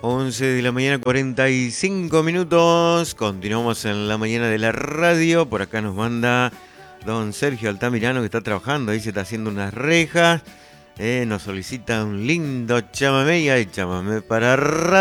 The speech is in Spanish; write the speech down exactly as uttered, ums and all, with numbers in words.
once de la mañana, cuarenta y cinco minutos. Continuamos en la mañana de la radio. Por acá nos manda don Sergio Altamirano, que está trabajando. Ahí se está haciendo unas rejas. Eh, nos solicita un lindo chamamé y hay chamamé para radio.